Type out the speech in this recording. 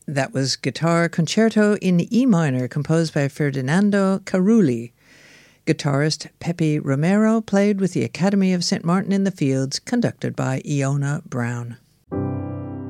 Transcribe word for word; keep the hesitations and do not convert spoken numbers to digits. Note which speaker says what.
Speaker 1: That was Guitar Concerto in E minor, composed by Ferdinando Carulli. Guitarist Pepe Romero played with the Academy of Saint Martin in the Fields, conducted by Iona Brown.